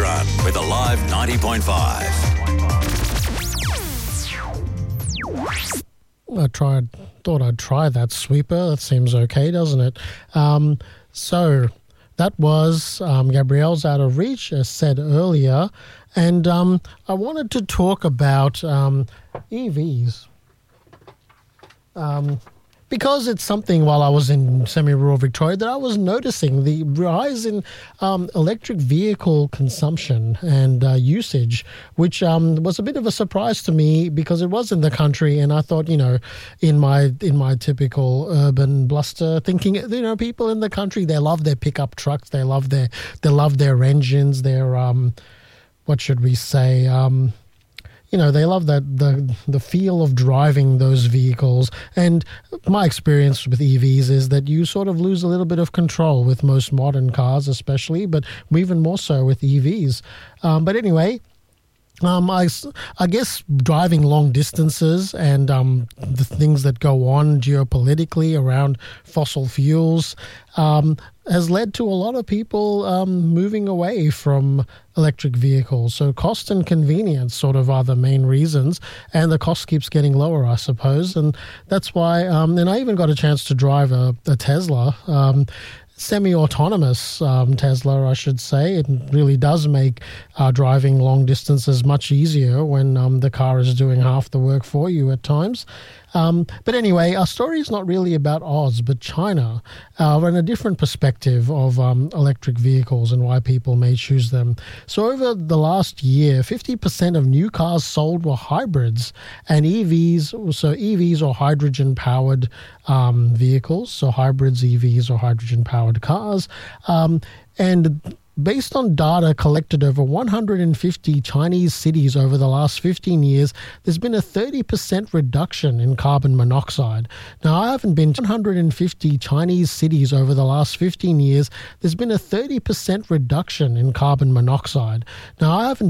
Run with Alive 90.5. Thought I'd try that sweeper. That seems okay, doesn't it? So that was Gabrielle's Out of Reach, as said earlier. And I wanted to talk about EVs. Because it's something while I was in semi-rural Victoria that I was noticing the rise in electric vehicle consumption and usage, which was a bit of a surprise to me because it was in the country, and I thought, in my typical urban bluster thinking, people in the country, they love their pickup trucks, they love their engines, their what should we say? They love the feel of driving those vehicles. And my experience with EVs is that you sort of lose a little bit of control with most modern cars especially, but even more so with EVs. But anyway, I guess driving long distances and the things that go on geopolitically around fossil fuels has led to a lot of people moving away from electric vehicles. So cost and convenience sort of are the main reasons, and the cost keeps getting lower, I suppose. And that's why, and I even got a chance to drive a Tesla, semi-autonomous Tesla, I should say. It really does make driving long distances much easier when the car is doing half the work for you at times. But anyway, our story is not really about Oz, but China, and a different perspective of electric vehicles and why people may choose them. So over the last year, 50% of new cars sold were hybrids, and EVs or hydrogen-powered vehicles, so hybrids, EVs or hydrogen-powered cars, and based on data collected over 150 Chinese cities over the last 15 years, there's been a 30% reduction in carbon monoxide. Now, I haven't been to 150 Chinese cities over the last 15 years. There's been a 30% reduction in carbon monoxide. Now, I haven't